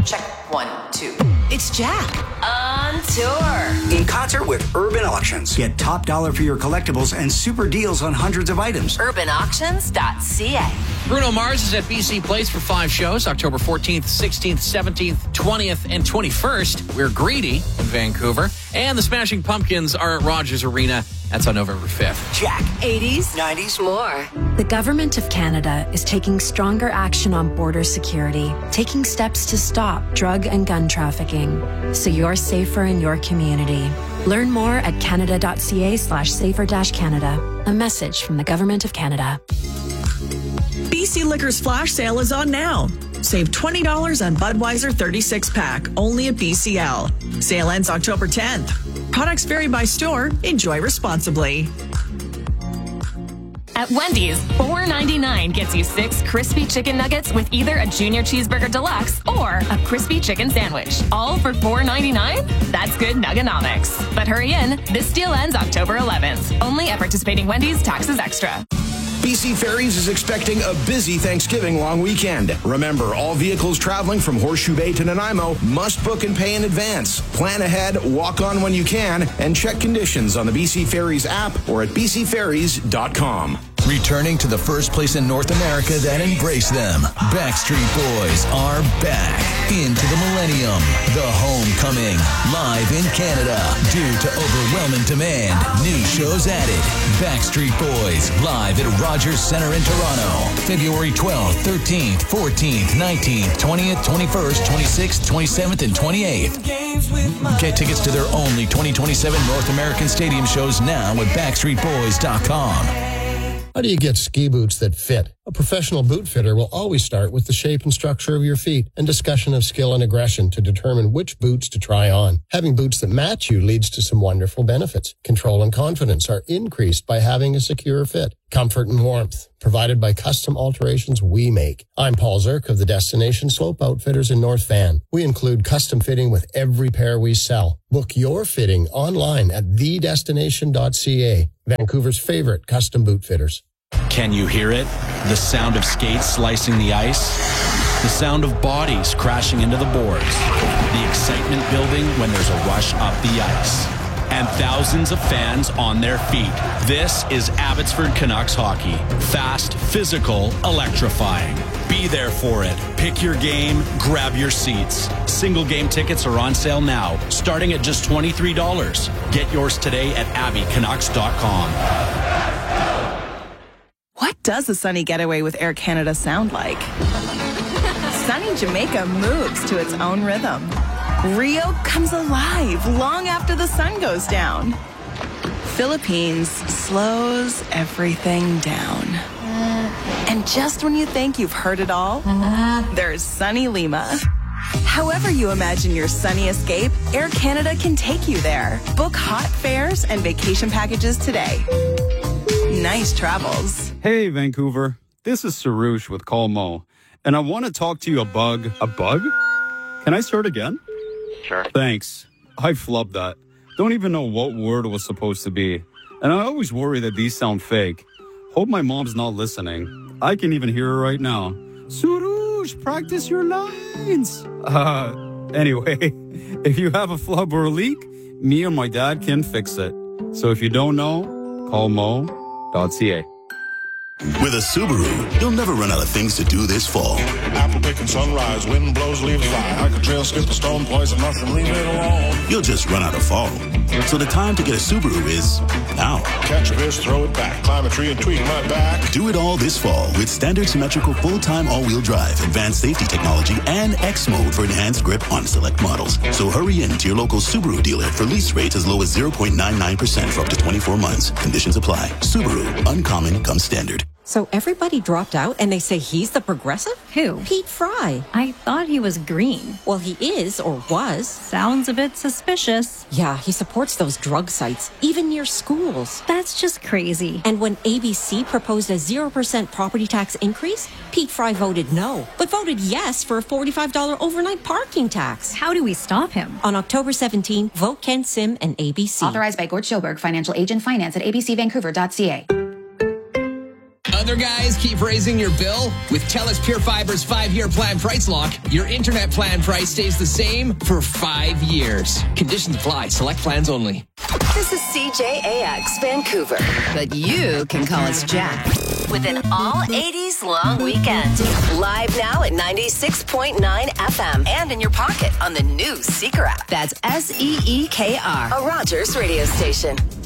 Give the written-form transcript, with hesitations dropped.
Check 1, 2. It's Jack. On tour. In concert with Urban Auctions. Get top dollar for your collectibles and super deals on hundreds of items. UrbanAuctions.ca. Bruno Mars is at BC Place for 5 shows, October 14th, 16th, 17th, 20th, and 21st. We're Greedy in Vancouver. And the Smashing Pumpkins are at Rogers Arena. That's on November 5th. Jack. 80s. 90s. More. The Government of Canada is taking stronger action on border security, taking steps to stop drug and gun trafficking, so you're safer in your community. Learn more at canada.ca/safer-canada. A message from the Government of Canada. BC Liquor's flash sale is on now. Save $20 on Budweiser 36-pack, only at BCL. Sale ends October 10th. Products vary by store. Enjoy responsibly. At Wendy's, $4.99 gets you 6 crispy chicken nuggets with either a junior cheeseburger deluxe or a crispy chicken sandwich. All for $4.99? That's good nuggonomics. But hurry in. This deal ends October 11th. Only at participating Wendy's, taxes extra. BC Ferries is expecting a busy Thanksgiving long weekend. Remember, all vehicles traveling from Horseshoe Bay to Nanaimo must book and pay in advance. Plan ahead, walk on when you can, and check conditions on the BC Ferries app or at bcferries.com. Returning to the first place in North America that embraced them, Backstreet Boys are back into the millennium. The Homecoming, live in Canada. Due to overwhelming demand, new shows added. Backstreet Boys, live at Rogers Centre in Toronto. February 12th, 13th, 14th, 19th, 20th, 21st, 26th, 27th, and 28th. Get tickets to their only 2027 North American Stadium shows now at BackstreetBoys.com. How do you get ski boots that fit? A professional boot fitter will always start with the shape and structure of your feet and discussion of skill and aggression to determine which boots to try on. Having boots that match you leads to some wonderful benefits. Control and confidence are increased by having a secure fit. Comfort and warmth, provided by custom alterations we make. I'm Paul Zirk of the Destination Slope Outfitters in North Van. We include custom fitting with every pair we sell. Book your fitting online at thedestination.ca, Vancouver's favorite custom boot fitters. Can you hear it? The sound of skates slicing the ice? The sound of bodies crashing into the boards? The excitement building when there's a rush up the ice? And thousands of fans on their feet. This is Abbotsford Canucks hockey. Fast, physical, electrifying. Be there for it. Pick your game, grab your seats. Single game tickets are on sale now, starting at just $23. Get yours today at abbycanucks.com. What does a sunny getaway with Air Canada sound like? Sunny Jamaica moves to its own rhythm. Rio comes alive long after the sun goes down. Philippines slows everything down. And just when you think you've heard it all, there's sunny Lima. However you imagine your sunny escape, Air Canada can take you there. Book hot fares and vacation packages today. Nice travels. Hey, Vancouver. This is Sarush with Colmo, and I want to talk to you about a bug. Can I start again? Sure. Thanks. I flubbed that. Don't even know what word it was supposed to be. And I always worry that these sound fake. Hope my mom's not listening. I can even hear her right now. Surush, practice your lines. Anyway, if you have a flub or a leak, me or my dad can fix it. So if you don't know, call Mo.ca. With a Subaru, you'll never run out of things to do this fall. Apple picking sunrise, wind blows, leaves fly. Hike a trail, skip a stone, poison mushroom, leave it alone. You'll just run out of fall. So the time to get a Subaru is now. Catch a fish, throw it back, climb a tree and tweak my back. Do it all this fall with standard symmetrical full-time all-wheel drive, advanced safety technology, and X mode for enhanced grip on select models. So hurry in to your local Subaru dealer for lease rates as low as 0.99% for up to 24 months. Conditions apply. Subaru, uncommon comes standard. So everybody dropped out and they say he's the progressive? Who? Pete Fry. I thought he was green. Well, he is or was. Sounds a bit suspicious. Yeah, he supports those drug sites, even near schools. That's just crazy. And when ABC proposed a 0% property tax increase, Pete Fry voted no, but voted yes for a $45 overnight parking tax. How do we stop him? On October 17, vote Ken Sim and ABC. Authorized by Gord Schoberg, financial agent, finance at abcvancouver.ca. other guys keep raising your bill? With TELUS Pure Fiber's 5-year plan price lock, your internet plan price stays the same for 5 years. Conditions apply. Select plans only. This is CJAX Vancouver, but you can call us Jack with an all-80s long weekend. Live now at 96.9 FM and in your pocket on the new Seeker app. That's SEEKR, a Rogers radio station.